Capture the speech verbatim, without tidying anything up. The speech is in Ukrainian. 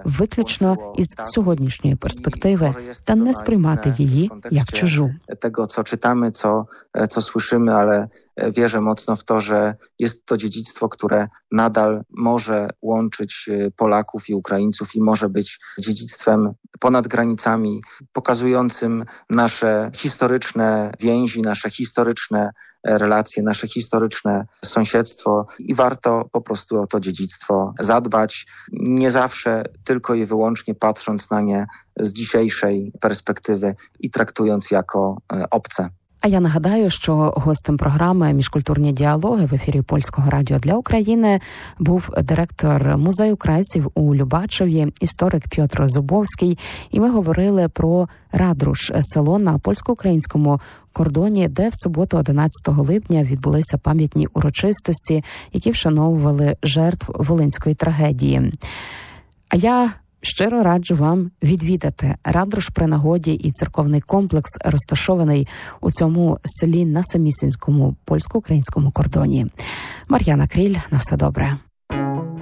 виключно із сьогоднішньої перспективи та не сприймати її як чужу. Tego, co czytamy, co, co słyszymy, ale wierzę mocno w to, że jest to dziedzictwo, które nadal może łączyć Polaków i Ukraińców i może być dziedzictwem ponad granicami, pokazującym nasze historyczne więzi, nasze historyczne relacje, nasze historyczne sąsiedztwo i warto po prostu o to dziedzictwo zadbać, nie zawsze tylko i wyłącznie patrząc na nie z dzisiejszej perspektywy і traktując jako obce. А я нагадаю, що гостем програми «Міжкультурні діалоги» в ефірі Польського радіо для України був директор музею крайсів у Любачеві, історик Пьотр Зубовський. І ми говорили про Радруш, село на польсько-українському кордоні, де в суботу одинадцятого липня відбулися пам'ятні урочистості, які вшановували жертв Волинської трагедії. А я щиро раджу вам відвідати Радруш при нагоді, і церковний комплекс розташований у цьому селі на самісінькому польсько-українському кордоні. Мар'яна Кріль, на все добре.